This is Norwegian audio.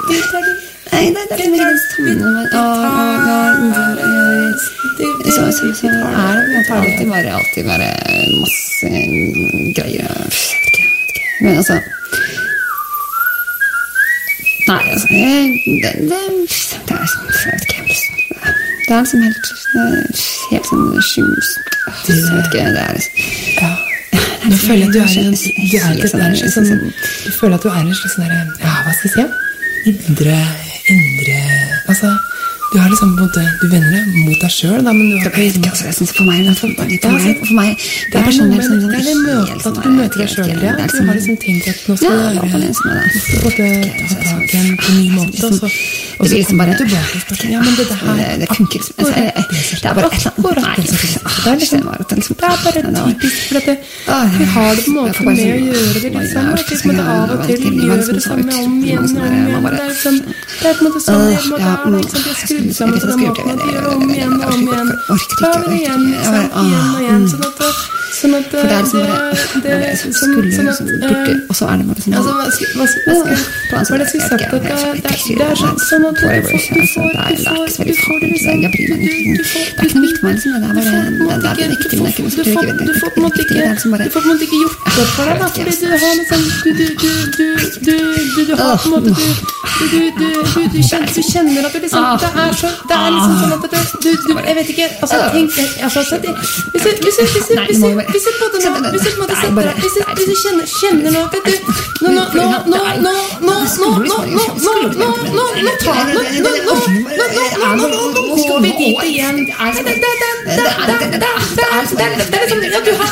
Nei, det liksom ikke det samme. Så er det alltid bare masse greier. Jeg vet ikke. Men altså nei, altså det er liksom helt sånn sjus. Jeg vet ikke, det er liksom ja. Nå føler jeg at du føler at du er en slags sånn der, ja, hva skal jeg si? Indre, altså, du har liksom du vender deg mot deg selv, da, men du har ikke, altså, jeg synes for meg det er personlig det er det møtet at du møter deg selv, ja. Du har liksom tenkt at nå skal du ta tak i en på ny måte, og så det blir liksom bare ja, men det her det funker liksom det er bare et eller annet det er bare typisk for at vi har det på en måte med å gjøre det liksom, men det av og til gjør vi det samme om igjen det er på en måte sånn det er skrudd sammen på den måten at vi gjør det om igjen og om igjen da er det igjen sånn at for det er liksom bare og så er det bare sånn hva var det jeg skulle sagt at det er sånn at du får det liksom det er ikke noe viktig for meg liksom det er bare det er viktig men du får på en måte ikke gjort det for deg da fordi du har liksom du har på en måte du kjenner at du liksom det er liksom sånn at du jeg vet ikke altså tenk hvis du kjenner nå at du nå går vi dit igjen det er liksom